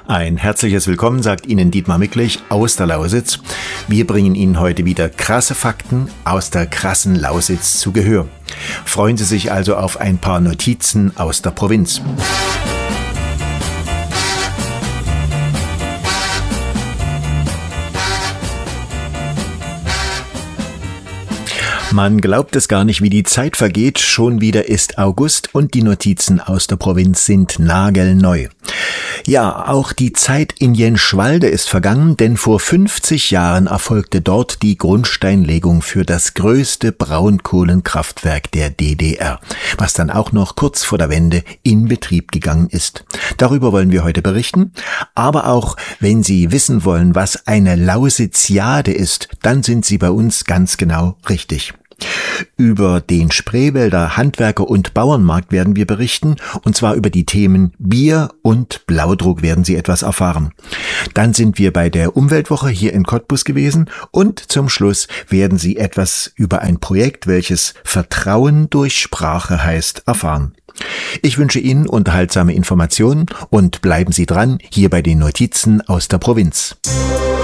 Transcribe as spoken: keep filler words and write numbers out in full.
Ein herzliches Willkommen sagt Ihnen Dietmar Micklich aus der Lausitz. Wir bringen Ihnen heute wieder krasse Fakten aus der krassen Lausitz zu Gehör. Freuen Sie sich also auf ein paar Notizen aus der Provinz. Man glaubt es gar nicht, wie die Zeit vergeht. Schon wieder ist August und die Notizen aus der Provinz sind nagelneu. Ja, auch die Zeit in Jenschwalde ist vergangen, denn vor fünfzig Jahren erfolgte dort die Grundsteinlegung für das größte Braunkohlenkraftwerk der D D R, was dann auch noch kurz vor der Wende in Betrieb gegangen ist. Darüber wollen wir heute berichten, aber auch, wenn Sie wissen wollen, was eine Lausitziade ist, dann sind Sie bei uns ganz genau richtig. Über den Spreewälder Handwerker- und Bauernmarkt werden wir berichten, und zwar über die Themen Bier und Blaudruck werden Sie etwas erfahren. Dann sind wir bei der Umweltwoche hier in Cottbus gewesen und zum Schluss werden Sie etwas über ein Projekt, welches Vertrauen durch Sprache heißt, erfahren. Ich wünsche Ihnen unterhaltsame Informationen und bleiben Sie dran, hier bei den Notizen aus der Provinz.